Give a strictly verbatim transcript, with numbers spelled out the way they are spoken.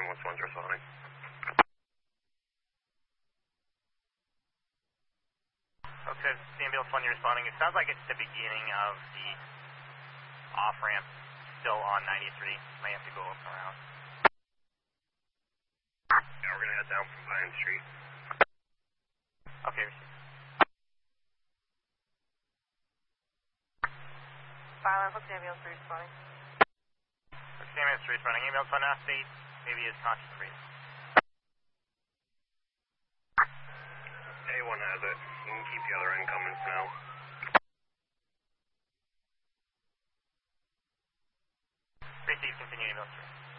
ambulance one's responding. Okay, the ambulance one you're responding. It sounds like it's the beginning of the off-ramp, still on ninety-three. Might have to go up and around. Yeah, we're gonna head down from Pine Street. Okay, received. File Fox ambulance three responding. Fox ambulance three responding. Ambulance one last state, maybe is conscious free. A one has it. You can keep the other incumbents now. Received, continue ambulance three.